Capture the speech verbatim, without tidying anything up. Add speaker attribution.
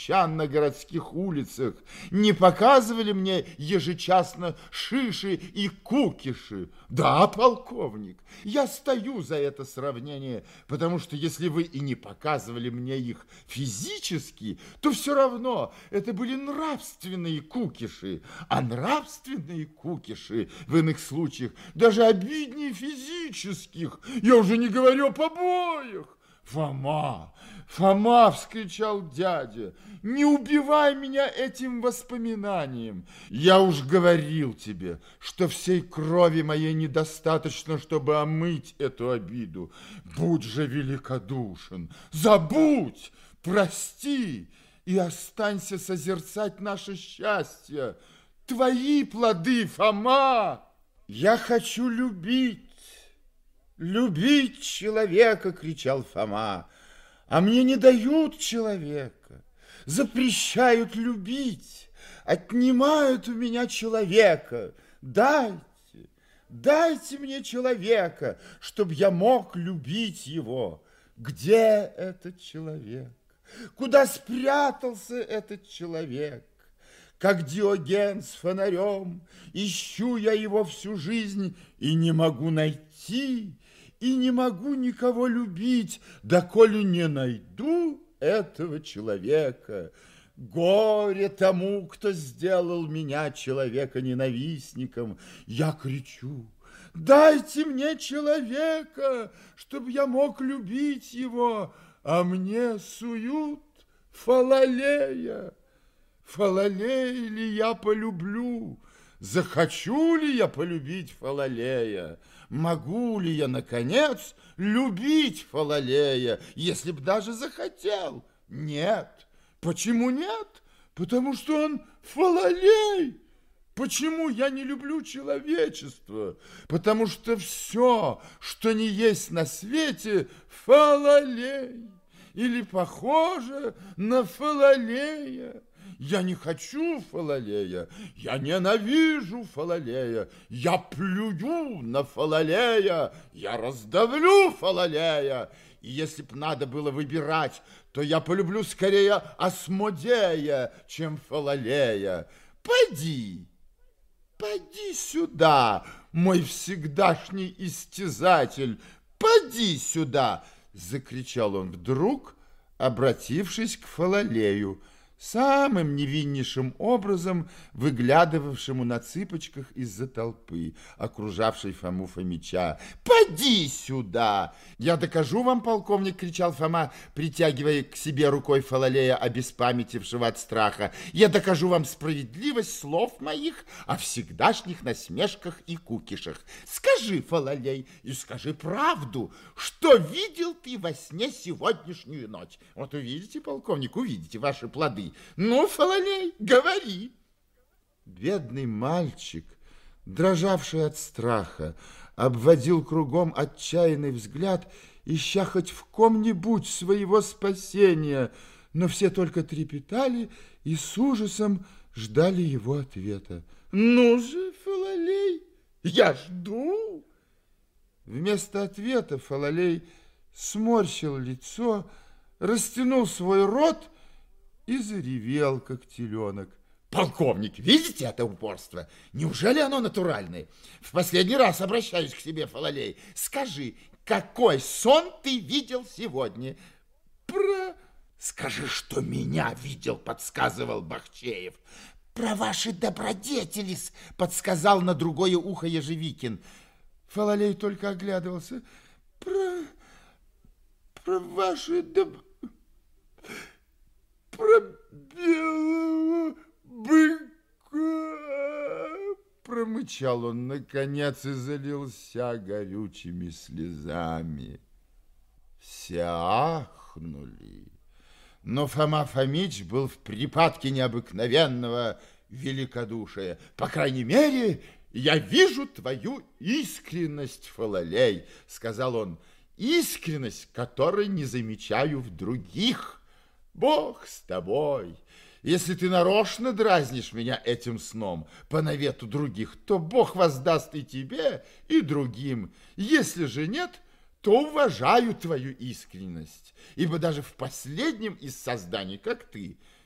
Speaker 1: англичан на городских улицах, не показывали мне ежечасно шиши и кукиши. Да, полковник, я стою за это сравнение, потому что если вы и не показывали мне их физически, то все равно это были нравственные кукиши, а нравственные кукиши в иных случаях даже обиднее физических. Я уже не говорю о побоях. Фома, Фома, вскричал дядя, не убивай меня этим воспоминанием. Я уж говорил тебе, что всей крови моей недостаточно, чтобы омыть эту обиду. Будь же великодушен, забудь, прости и останься созерцать наше счастье. Твои плоды, Фома. Я хочу любить. «Любить человека!» — кричал Фома. «А мне не дают человека, запрещают любить, отнимают у меня человека. Дайте, дайте мне человека, чтобы я мог любить его. Где этот человек? Куда спрятался этот человек? Как Диоген с фонарем, ищу я его всю жизнь и не могу найти». И не могу никого любить, доколе не найду этого человека. Горе тому, кто сделал меня человека-ненавистником. Я кричу: дайте мне человека, чтобы я мог любить его, а мне суют Фалалея. Фалалея ли я полюблю? Захочу ли я полюбить Фалалея? Могу ли я, наконец, любить Фалалея, если б даже захотел? Нет. Почему нет? Потому что он Фалалей. Почему я не люблю человечество? Потому что все, что не есть на свете, Фалалей или похоже на Фалалея. Я не хочу Фалалея, я ненавижу Фалалея, я плюю на Фалалея, я раздавлю Фалалея. И если б надо было выбирать, то я полюблю скорее Асмодея, чем Фалалея. Пойди, пойди сюда, мой всегдашний истязатель, пойди сюда, закричал он вдруг, обратившись к Фалалею, самым невиннейшим образом выглядывавшему на цыпочках из-за толпы, окружавшей Фому Фомича. «Поди сюда!» «Я докажу вам, полковник!» — кричал Фома, притягивая к себе рукой Фалалея, обеспамятившего от страха. «Я докажу вам справедливость слов моих о всегдашних насмешках и кукишах. Скажи, Фалалей, и скажи правду, что видел ты во сне сегодняшнюю ночь. Вот увидите, полковник, увидите ваши плоды. Ну, Фалалей, говори!» Бедный мальчик, дрожавший от страха, обводил кругом отчаянный взгляд, ища хоть в ком-нибудь своего спасения, но все только трепетали и с ужасом ждали его ответа. «Ну же, Фалалей, я жду!» Вместо ответа Фалалей сморщил лицо, растянул свой рот и заревел, как теленок. «Полковник, видите это упорство? Неужели оно натуральное? В последний раз обращаюсь к себе, Фалалей. Скажи, какой сон ты видел сегодня?» «Про...» «Скажи, что меня видел», подсказывал Бахчеев. «Про ваши добродетели», подсказал на другое ухо Ежевикин. Фалалей только оглядывался. «Про... про ваши доб... про белого быка», промычал он наконец и залился горючими слезами. Все ахнули, но Фома Фомич был в припадке необыкновенного великодушия. «По крайней мере, я вижу твою искренность, Фалалей», сказал он, «искренность, которой не замечаю в других. Бог с тобой. Если ты нарочно дразнишь меня этим сном по навету других, то Бог воздаст и тебе, и другим. Если же нет, то уважаю твою искренность, ибо даже в последнем из созданий, как ты,